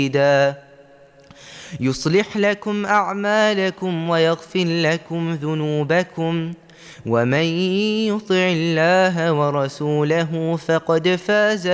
يصلح لكم أعمالكم ويغفر لكم ذنوبكم ومن يطع الله ورسوله فقد فاز